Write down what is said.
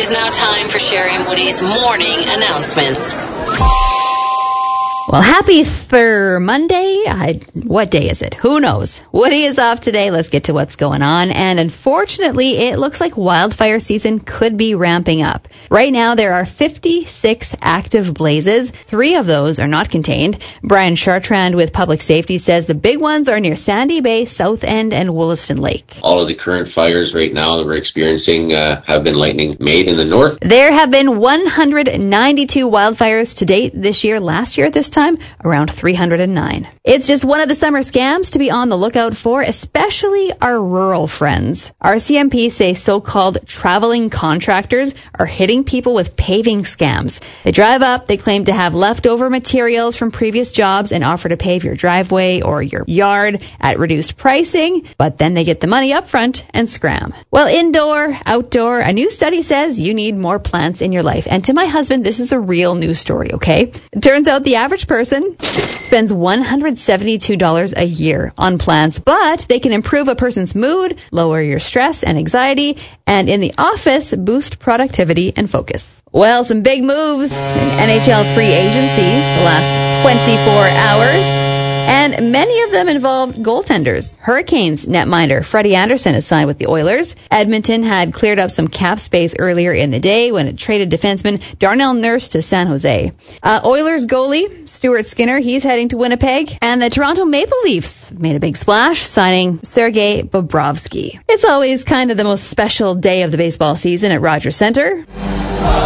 is now time for Sherry and Woody's morning announcements. Well, happy Monday. What day is it? Who knows? Woody is off today. Let's get to what's going on. And unfortunately, it looks like wildfire season could be ramping up. Right now, there are 56 active blazes. 3 of those are not contained. Brian Chartrand with Public Safety says the big ones are near Sandy Bay, South End, and Wollaston Lake. All of the current fires right now that we're experiencing have been lightning made in the north. There have been 192 wildfires to date this year. Last year at this time, around 309. It's just one of the summer scams to be on the lookout for, especially our rural friends. RCMP say so-called traveling contractors are hitting people with paving scams. They drive up, they claim to have leftover materials from previous jobs and offer to pave your driveway or your yard at reduced pricing, but then they get the money up front and scram. Well, indoor, outdoor, a new study says you need more plants in your life. And to my husband, this is a real news story, okay? It turns out the average person spends $172 a year on plants, but they can improve a person's mood, lower your stress and anxiety, and in the office, boost productivity and focus. Well, some big moves in NHL free agency the last 24 hours. And many of them involved goaltenders. Hurricanes netminder Freddie Anderson is signed with the Oilers. Edmonton had cleared up some cap space earlier in the day when it traded defenseman Darnell Nurse to San Jose. Oilers goalie Stuart Skinner, he's heading to Winnipeg. And the Toronto Maple Leafs made a big splash, signing Sergei Bobrovsky. It's always kind of the most special day of the baseball season at Rogers Centre.